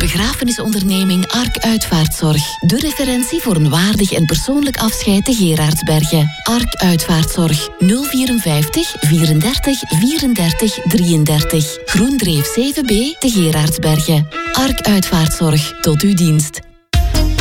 Begrafenisonderneming Ark Uitvaartzorg. De referentie voor een waardig en persoonlijk afscheid te Gerardsbergen. Ark Uitvaartzorg. 054 34 34 33. Groendreef 7B te Gerardsbergen. Ark Uitvaartzorg. Tot uw dienst.